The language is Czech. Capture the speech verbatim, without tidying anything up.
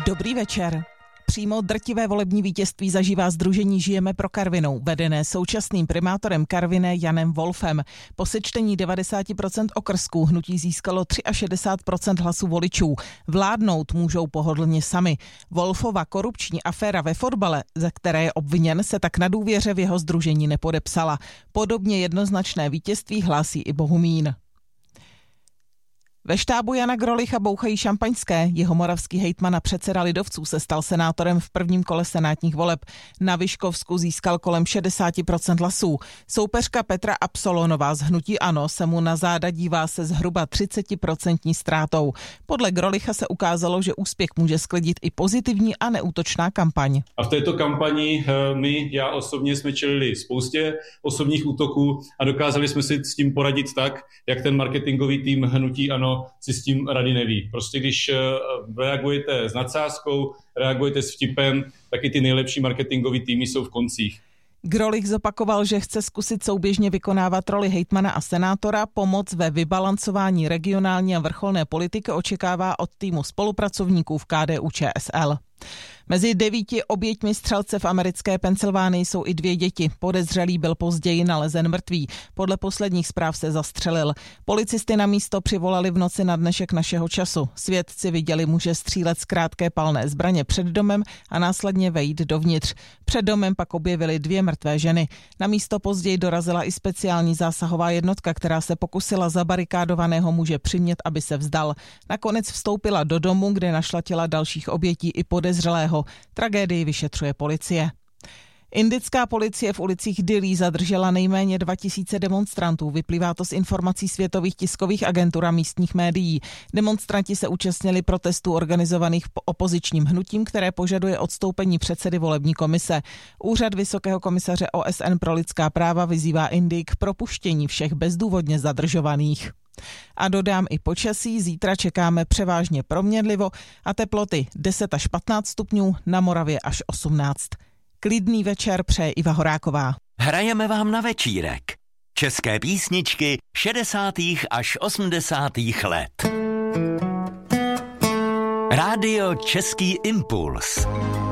Dobrý večer. Přímo drtivé volební vítězství zažívá sdružení Žijeme pro Karvinou, vedené současným primátorem Karviné Janem Wolfem. Po sečtení devadesát procent okrsků hnutí získalo šedesát tři procent hlasů voličů. Vládnout můžou pohodlně sami. Wolfova korupční aféra ve fotbale, ze které je obviněn, se tak na důvěře v jeho sdružení nepodepsala. Podobně jednoznačné vítězství hlásí i Bohumín. Ve štábu Jana Grolicha bouchají šampaňské. Jeho moravský hejtman a předseda lidovců se stal senátorem v prvním kole senátních voleb. Na Vyškovsku získal kolem šedesát procent hlasů. Soupeřka Petra Absolonová z hnutí ANO se mu na záda dívá se zhruba třicet procent ztrátou. Podle Grolicha se ukázalo, že úspěch může sklidit i pozitivní a neútočná kampaň. A v této kampani my, já osobně, jsme čelili spoustě osobních útoků a dokázali jsme si s tím poradit tak, jak ten marketingový tým hnutí ANO si s tím rady neví. Prostě když reagujete s nadsázkou, reagujete s vtipem, taky ty nejlepší marketingový týmy jsou v koncích. Grolich zopakoval, že chce zkusit souběžně vykonávat roli hejtmana a senátora. Pomoc ve vybalancování regionální a vrcholné politiky očekává od týmu spolupracovníků v K D U Č S L. Mezi devíti oběťmi střelce v americké Pensylvánii jsou i dvě děti. Podezřelý byl později nalezen mrtvý. Podle posledních zpráv se zastřelil. Policisty na místo přivolali v noci na dnešek našeho času. Svědci viděli muže střílet z krátké palné zbraně před domem a následně vejít dovnitř. Před domem pak objevili dvě mrtvé ženy. Na místo později dorazila i speciální zásahová jednotka, která se pokusila zabarikádovaného muže přimět, aby se vzdal. Nakonec vstoupila do domu, kde našla těla dalších obětí i podezřelého. Tragédii vyšetřuje policie. Indická policie v ulicích Dillí zadržela nejméně dva tisíce demonstrantů. Vyplývá to z informací světových tiskových agentur a místních médií. Demonstranti se účastnili protestů organizovaných opozičním hnutím, které požaduje odstoupení předsedy volební komise. Úřad Vysokého komisaře O S N pro lidská práva vyzývá Indii k propuštění všech bezdůvodně zadržovaných. A dodám i počasí, zítra čekáme převážně proměnlivo a teploty deset až patnáct stupňů, na Moravě až osmnáct. Klidný večer přeje Iva Horáková. Hrajeme vám na večírek české písničky šedesátých až osmdesátých let. Rádio Český impuls.